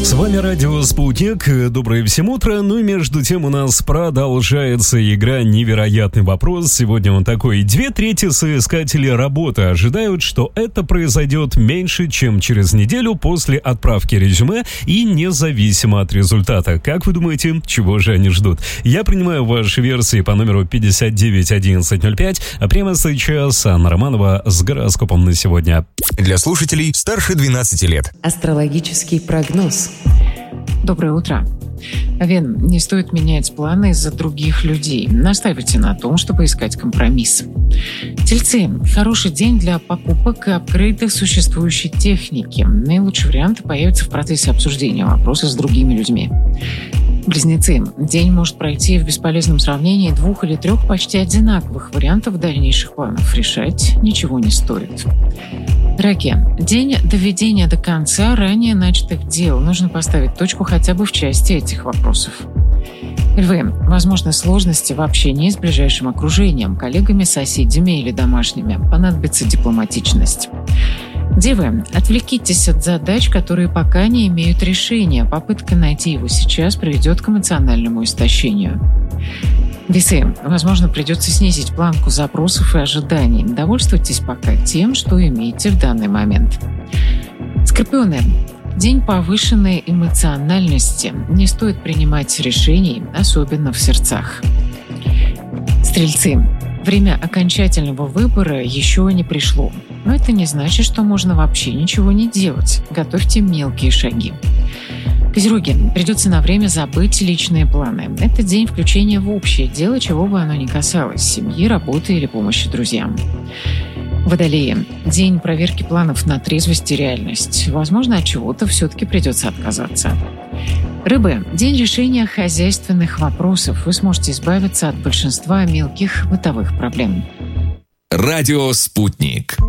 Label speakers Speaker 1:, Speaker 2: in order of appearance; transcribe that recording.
Speaker 1: С вами радио «Спутник». Доброе всем утро. Ну и между тем у нас продолжается игра «Невероятный вопрос». Сегодня он такой. 2/3 соискателей работы ожидают, что это произойдет меньше, чем через неделю после отправки резюме и независимо от результата. Как вы думаете, чего же они ждут? Я принимаю ваши версии по номеру 591105, а прямо сейчас Анна Романова с гороскопом на сегодня.
Speaker 2: Для слушателей старше 12 лет.
Speaker 3: Астрологический прогноз.
Speaker 4: Доброе утро. Овен, не стоит менять планы из-за других людей. Настаивайте на том, чтобы искать компромисс. Тельцы. Хороший день для покупок и апгрейда существующей техники. Наилучшие варианты появятся в процессе обсуждения вопроса с другими людьми. Близнецы. День может пройти в бесполезном сравнении 2 или 3 почти одинаковых вариантов дальнейших планов. Решать ничего не стоит. Раки. День доведения до конца ранее начатых дел. Нужно поставить точку хотя бы в части этих вопросов. Львы. Возможны сложности в общении с ближайшим окружением, коллегами, соседями или домашними. Понадобится дипломатичность. Девы. Отвлекитесь от задач, которые пока не имеют решения. Попытка найти его сейчас приведет к эмоциональному истощению. Весы. Возможно, придется снизить планку запросов и ожиданий. Довольствуйтесь пока тем, что имеете в данный момент. Скорпионы. День повышенной эмоциональности. Не стоит принимать решений, особенно в сердцах. Стрельцы. Время окончательного выбора еще не пришло. Но это не значит, что можно вообще ничего не делать. Готовьте мелкие шаги. Козероги. Придется на время забыть личные планы. Это день включения в общее дело, чего бы оно ни касалось – семьи, работы или помощи друзьям. Водолеи. День проверки планов на трезвость и реальность. Возможно, от чего-то все-таки придется отказаться. Рыбы. День решения хозяйственных вопросов. Вы сможете избавиться от большинства мелких бытовых проблем.
Speaker 2: Радио «Спутник».